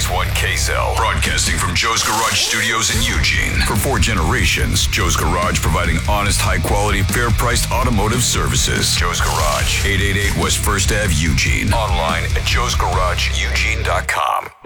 96.1 KSL. Broadcasting from Joe's Garage Studios in Eugene. For 4 generations, Joe's Garage providing honest, high-quality, fair-priced automotive services. Joe's Garage, 888 West 1st Ave, Eugene. Online at joesgarageeugene.com.